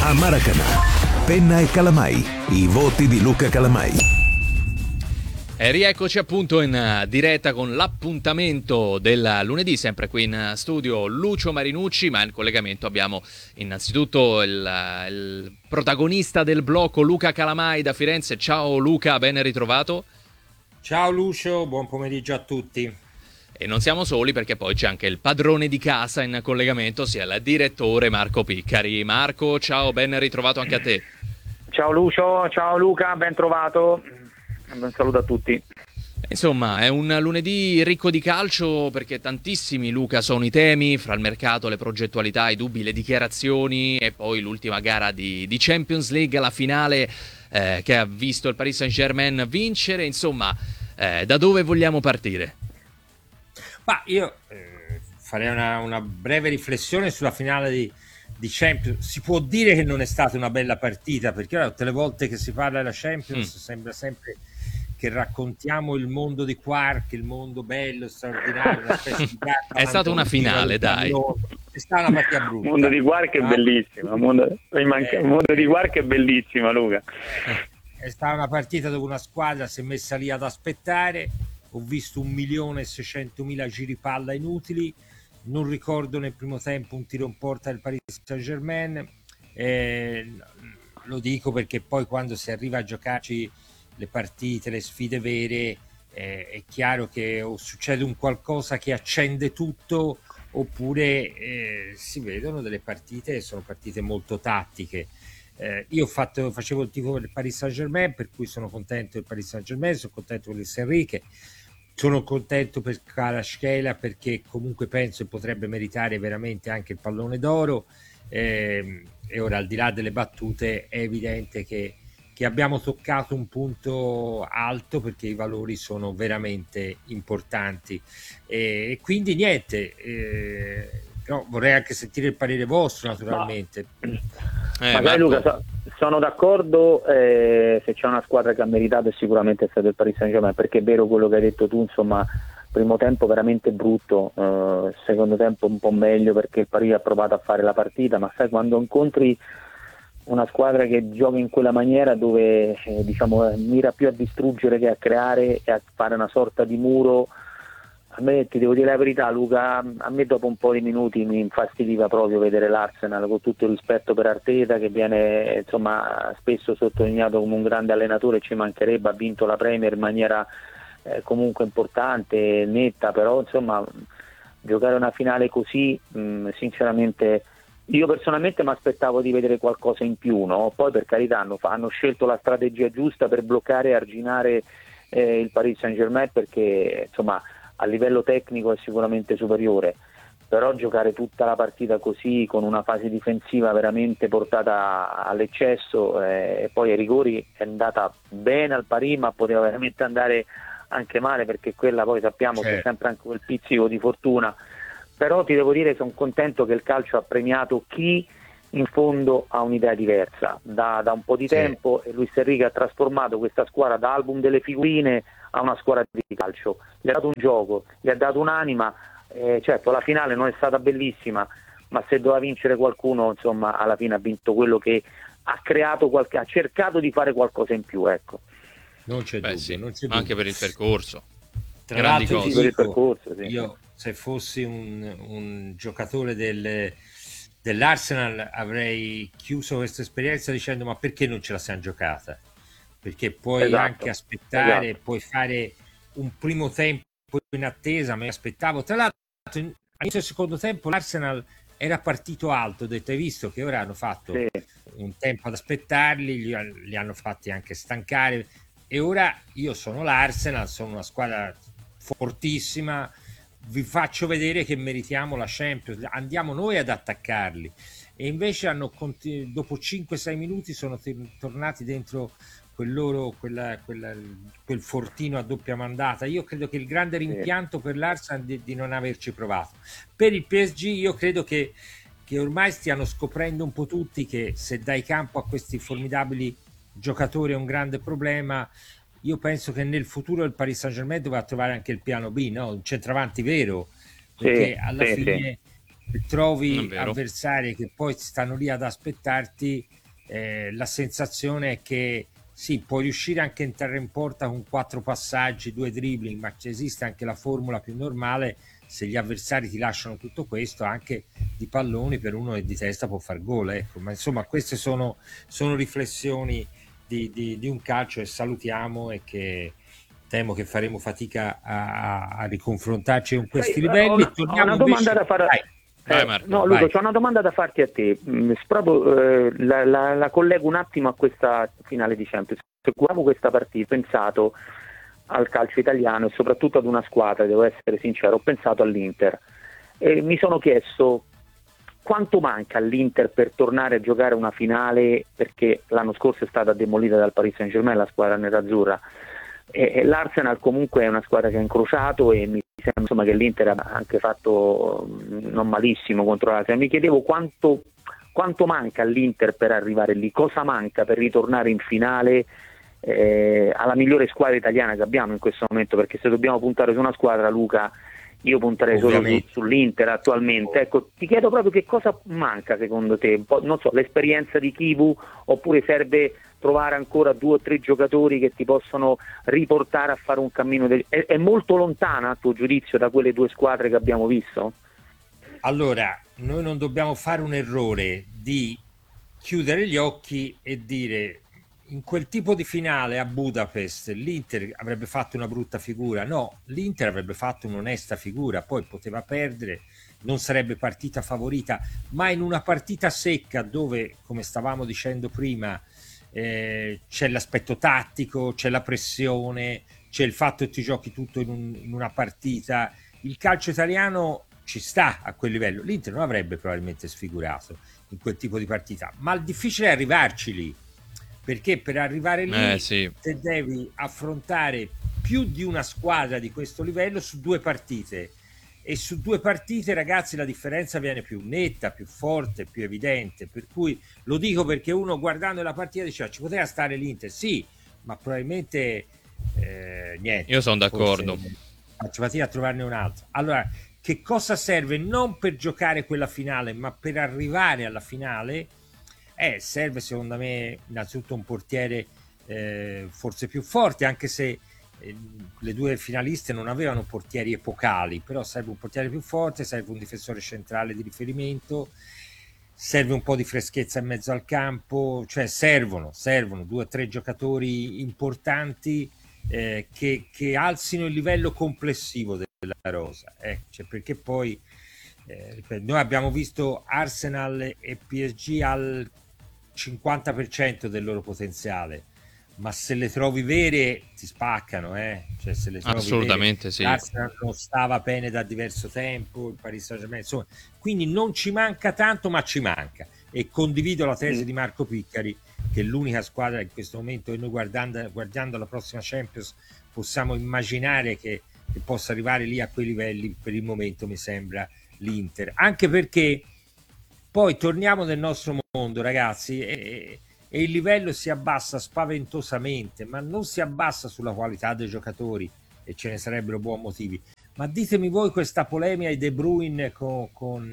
a Maracanã. Penna e Calamai, i voti di Luca Calamai. E rieccoci appunto in diretta con l'appuntamento del lunedì, sempre qui in studio Lucio Marinucci, ma in collegamento abbiamo innanzitutto il protagonista del blocco Luca Calamai da Firenze. Ciao Luca, ben ritrovato. Ciao Lucio, buon pomeriggio a tutti. E non siamo soli, perché poi c'è anche il padrone di casa in collegamento, sia il direttore Marco Piccari. Marco, ciao, ben ritrovato anche a te. Ciao Lucio, ciao Luca, ben trovato. Un saluto a tutti. Insomma, è un lunedì ricco di calcio, perché tantissimi, Luca, sono i temi, fra il mercato, le progettualità, i dubbi, le dichiarazioni e poi l'ultima gara di Champions League, la finale che ha visto il Paris Saint-Germain vincere. Insomma, da dove vogliamo partire? Ma io farei una breve riflessione sulla finale di Champions. Si può dire che non è stata una bella partita, perché ora, tutte le volte che si parla della Champions sembra sempre che raccontiamo il mondo di Quark, il mondo bello, straordinario, una specie di è stata una finale, dai. È stata una partita brutta. Il mondo di Quark è bellissimo, il mondo di Quark è bellissimo, Luca. È stata una partita dove una squadra si è messa lì ad aspettare. Ho visto 1.600.000 giri palla inutili. Non ricordo nel primo tempo un tiro in porta del Paris Saint-Germain. Lo dico perché poi quando si arriva a giocarci le partite, le sfide vere, è chiaro che o succede un qualcosa che accende tutto, oppure si vedono delle partite, sono partite molto tattiche. Io facevo il tifo del Paris Saint-Germain, per cui sono contento del Paris Saint-Germain, sono contento per Luis Enrique, sono contento per Kvaratskhelia, perché comunque penso che potrebbe meritare veramente anche il pallone d'oro. E ora, al di là delle battute, è evidente che abbiamo toccato un punto alto, perché i valori sono veramente importanti, e quindi niente, no, vorrei anche sentire il parere vostro, naturalmente. Magari Luca, sono d'accordo, se c'è una squadra che ha meritato è sicuramente stato il Paris Saint-Germain, perché è vero quello che hai detto tu, insomma, primo tempo veramente brutto, secondo tempo un po' meglio, perché il Paris ha provato a fare la partita, ma sai, quando incontri una squadra che gioca in quella maniera, dove mira più a distruggere che a creare e a fare una sorta di muro, a me, ti devo dire la verità Luca, a me dopo un po' di minuti mi infastidiva proprio vedere l'Arsenal, con tutto il rispetto per Arteta, che viene insomma spesso sottolineato come un grande allenatore, ci mancherebbe, ha vinto la Premier in maniera comunque importante, netta, però insomma giocare una finale così, sinceramente io personalmente mi aspettavo di vedere qualcosa in più, no? Poi per carità hanno scelto la strategia giusta per bloccare e arginare il Paris Saint-Germain, perché insomma a livello tecnico è sicuramente superiore, però giocare tutta la partita così, con una fase difensiva veramente portata all'eccesso, e poi ai rigori è andata bene al Paris, ma poteva veramente andare anche male, perché quella poi sappiamo che è sempre anche quel pizzico di fortuna. Però ti devo dire, sono contento che il calcio ha premiato chi in fondo ha un'idea diversa da un po' di tempo, e Luis Enrique ha trasformato questa squadra da album delle figurine a una squadra di calcio, gli ha dato un gioco, gli ha dato un'anima. Certo, la finale non è stata bellissima, ma se doveva vincere qualcuno, insomma, alla fine ha vinto quello che ha creato ha cercato di fare qualcosa in più, ecco. Non c'è dubbio, sì, non c'è anche dubbio. Per il percorso. Tra l'altro, per il percorso, sì. Io, se fossi un giocatore dell'Arsenal, avrei chiuso questa esperienza dicendo: ma perché non ce la siamo giocata? Perché puoi anche aspettare, puoi fare un primo tempo in attesa, ma io aspettavo. Tra l'altro, all'inizio del secondo tempo l'Arsenal era partito alto, ho detto: hai visto che ora hanno fatto un tempo ad aspettarli, li hanno fatti anche stancare, e ora io sono l'Arsenal, sono una squadra fortissima, vi faccio vedere che meritiamo la Champions, andiamo noi ad attaccarli. E invece dopo 5-6 minuti sono tornati dentro quel fortino a doppia mandata. Io credo che il grande rimpianto per l'Arsenal di non averci provato. Per il PSG io credo che ormai stiano scoprendo un po' tutti che se dai campo a questi formidabili giocatori è un grande problema. Io penso che nel futuro il Paris Saint-Germain dovrà trovare anche il piano B, no? Un centravanti vero, perché alla fine trovi avversari che poi stanno lì ad aspettarti, la sensazione è che sì, puoi riuscire anche a entrare in porta con 4 passaggi, 2 dribbling, ma esiste anche la formula più normale: se gli avversari ti lasciano tutto questo, anche di palloni per uno e di testa può far gol, ecco. Ma insomma queste sono riflessioni di un calcio che salutiamo e che temo che faremo fatica a riconfrontarci con questi livelli. Ho una domanda da fare. No, Luca, c'ho una domanda da farti a te. Proprio la collego un attimo a questa finale di Champions. Se guardavo questa partita, ho pensato al calcio italiano e soprattutto ad una squadra, devo essere sincero, ho pensato all'Inter e mi sono chiesto quanto manca all'Inter per tornare a giocare una finale, perché l'anno scorso è stata demolita dal Paris Saint-Germain, la squadra nerazzurra, e l'Arsenal comunque è una squadra che ha incrociato e mi sembra insomma che l'Inter ha anche fatto non malissimo contro l'Arsenal. Mi chiedevo quanto manca all'Inter per arrivare lì, cosa manca per ritornare in finale alla migliore squadra italiana che abbiamo in questo momento, perché se dobbiamo puntare su una squadra, Luca, io punterei solo sull'Inter attualmente. Ecco, ti chiedo proprio che cosa manca secondo te, un po', non so, l'esperienza di Chivu, oppure serve trovare ancora 2 o 3 giocatori che ti possono riportare a fare un cammino è molto lontana a tuo giudizio da quelle 2 squadre che abbiamo visto? Allora, noi non dobbiamo fare un errore di chiudere gli occhi e dire in quel tipo di finale a Budapest l'Inter avrebbe fatto una brutta figura. No, l'Inter avrebbe fatto un'onesta figura, poi poteva perdere, non sarebbe partita favorita, ma in una partita secca dove, come stavamo dicendo prima, c'è l'aspetto tattico, c'è la pressione, c'è il fatto che ti giochi tutto in una partita. Il calcio italiano ci sta a quel livello. L'Inter non avrebbe probabilmente sfigurato in quel tipo di partita, ma il difficile è arrivarci lì, perché per arrivare lì te devi affrontare più di una squadra di questo livello su 2 partite, e su 2 partite, ragazzi, la differenza viene più netta, più forte, più evidente. Per cui lo dico perché uno guardando la partita dice ci poteva stare l'Inter, sì, ma probabilmente niente. Io sono d'accordo, faccio fatica a trovarne un altro. Allora, che cosa serve? Non per giocare quella finale, ma per arrivare alla finale serve secondo me innanzitutto un portiere forse più forte, anche se le 2 finaliste non avevano portieri epocali, però serve un portiere più forte, serve un difensore centrale di riferimento, serve un po' di freschezza in mezzo al campo, cioè servono 2 o 3 giocatori importanti che alzino il livello complessivo della rosa, cioè, perché poi noi abbiamo visto Arsenal e PSG al 50% del loro potenziale, ma se le trovi vere ti spaccano, cioè se le trovi assolutamente vere, sì. L'Arsenal non stava bene da diverso tempo, il Paris Saint-Germain, insomma, quindi non ci manca tanto, ma ci manca, e condivido la tesi di Marco Piccari che l'unica squadra in questo momento che noi guardando la prossima Champions possiamo immaginare che possa arrivare lì a quei livelli, per il momento mi sembra l'Inter, anche perché poi torniamo nel nostro mondo, ragazzi, e il livello si abbassa spaventosamente, ma non si abbassa sulla qualità dei giocatori, e ce ne sarebbero buoni motivi. Ma ditemi voi questa polemica di De Bruyne con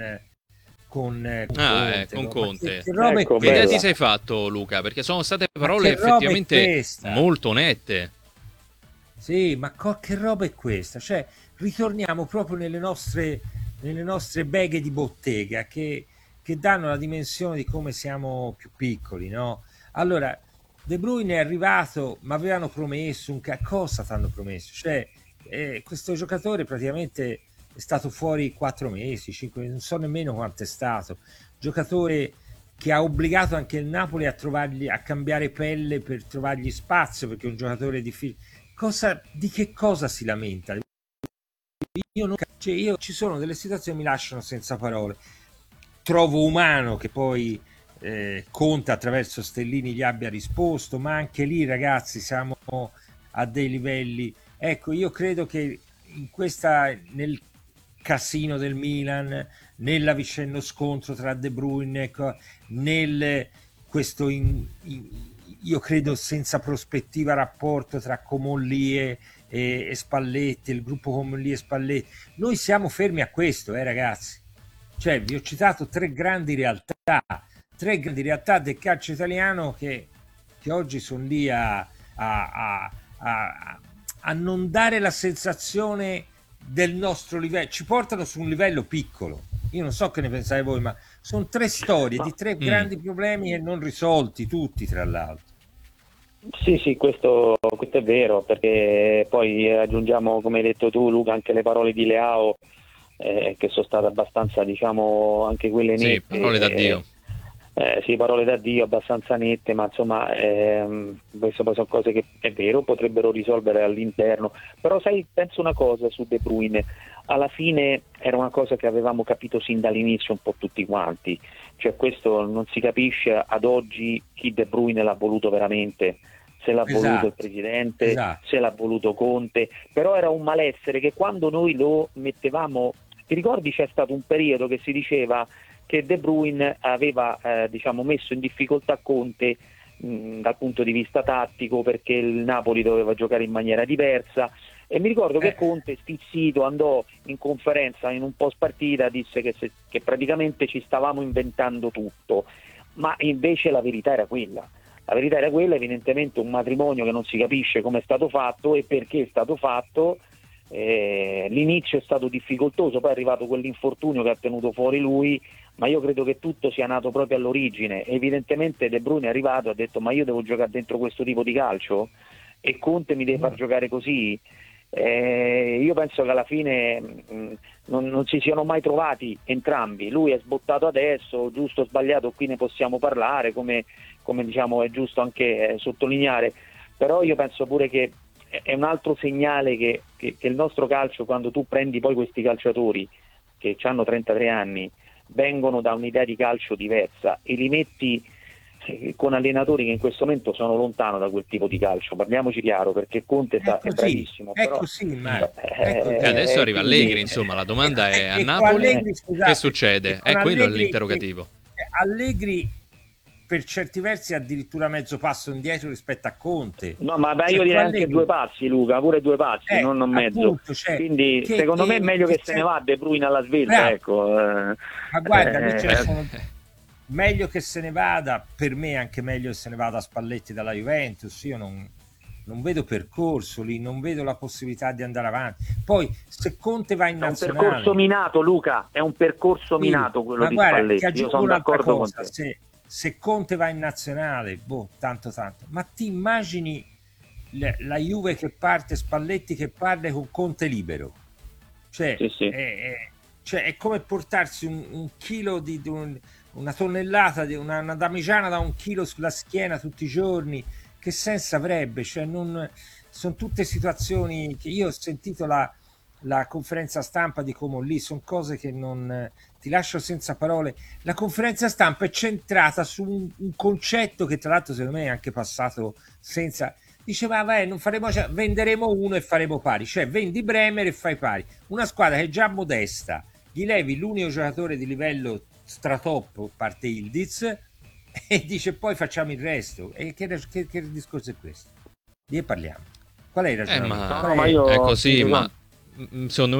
Conte. Conte. Ecco, che idea ti sei fatto, Luca? Perché sono state parole effettivamente molto nette. Sì, ma che roba è questa? Cioè, ritorniamo proprio nelle nostre beghe di bottega che danno la dimensione di come siamo più piccoli, no? Allora, De Bruyne è arrivato, ma avevano promesso cosa ti hanno promesso? Cioè, questo giocatore praticamente è stato fuori 4 mesi, 5, non so nemmeno quanto è stato. Giocatore che ha obbligato anche il Napoli a cambiare pelle per trovargli spazio, perché è un giocatore difficile. Di che cosa si lamenta? Io ci sono delle situazioni che mi lasciano senza parole. Trovo umano che poi Conte attraverso Stellini gli abbia risposto, ma anche lì, ragazzi, siamo a dei livelli. Ecco, io credo che nel casino del Milan, nell'avvicenno scontro tra De Bruyne, io credo senza prospettiva rapporto tra Comolli e Spalletti, il gruppo Comolli e Spalletti, noi siamo fermi a questo, ragazzi. Cioè, vi ho citato tre grandi realtà del calcio italiano che oggi sono lì a non dare la sensazione del nostro livello, ci portano su un livello piccolo. Io non so che ne pensate voi, ma sono tre storie di tre grandi problemi e non risolti, tutti tra l'altro. Sì, questo è vero, perché poi aggiungiamo, come hai detto tu Luca, anche le parole di Leao, che sono state abbastanza, diciamo, anche quelle nette. Sì, parole da Dio. Sì, parole da Dio abbastanza nette, ma insomma queste poi sono cose che è vero potrebbero risolvere all'interno. Però sai, penso una cosa su De Bruyne, alla fine era una cosa che avevamo capito sin dall'inizio un po' tutti quanti, cioè questo non si capisce ad oggi chi De Bruyne l'ha voluto veramente, se l'ha voluto il presidente, se l'ha voluto Conte, però era un malessere che quando noi lo mettevamo, ti ricordi c'è stato un periodo che si diceva che De Bruyne aveva diciamo messo in difficoltà Conte dal punto di vista tattico, perché il Napoli doveva giocare in maniera diversa, e mi ricordo che Conte, stizzito, andò in conferenza in un post partita, disse che praticamente ci stavamo inventando tutto, ma invece la verità era quella. La verità era quella, evidentemente un matrimonio che non si capisce come è stato fatto e perché è stato fatto. L'inizio è stato difficoltoso, poi è arrivato quell'infortunio che ha tenuto fuori lui, ma io credo che tutto sia nato proprio all'origine. Evidentemente De Bruyne è arrivato e ha detto: ma io devo giocare dentro questo tipo di calcio e Conte mi deve far giocare così. Io penso che alla fine non si siano mai trovati entrambi. Lui è sbottato adesso, giusto o sbagliato qui ne possiamo parlare, come diciamo è giusto anche sottolineare, però io penso pure che è un altro segnale che il nostro calcio, quando tu prendi poi questi calciatori che hanno 33 anni, vengono da un'idea di calcio diversa e li metti con allenatori che in questo momento sono lontano da quel tipo di calcio, parliamoci chiaro, perché Conte è bravissimo, è però così, ma adesso arriva Allegri, insomma, la domanda è: a Napoli Allegri, che succede? È quello Allegri, l'interrogativo. Allegri per certi versi addirittura mezzo passo indietro rispetto a Conte. No, ma io direi anche due passi, Luca, pure due passi, non mezzo. Appunto, cioè, quindi secondo me è meglio che se ne va De Bruyne alla svelta, ecco. Ma guarda, meglio che se ne vada, per me anche meglio che se ne vada Spalletti dalla Juventus. Io non vedo percorso lì, non vedo la possibilità di andare avanti. Poi se Conte va in nazionale, è un percorso minato, Luca, è un percorso minato quello di Spalletti. Io sono d'accordo con te. Se Conte va in nazionale, tanto, ma ti immagini la Juve che parte, Spalletti che parla con Conte libero? Cioè, sì. Cioè è come portarsi un chilo una tonnellata di una damigiana da 1 chilo sulla schiena tutti i giorni. Che senso avrebbe? Cioè, sono tutte situazioni che io ho sentito la conferenza stampa di Comolli, sono cose che non ti lascio senza parole. La conferenza stampa è centrata su un concetto che tra l'altro secondo me è anche passato senza. Diceva, venderemo uno e faremo pari, cioè vendi Bremer e fai pari. Una squadra che è già modesta, gli levi l'unico giocatore di livello stratop, parte Ildiz, e dice poi facciamo il resto. E che discorso è questo? Di che parliamo? Qual è il ragionamento? È così, ma secondo me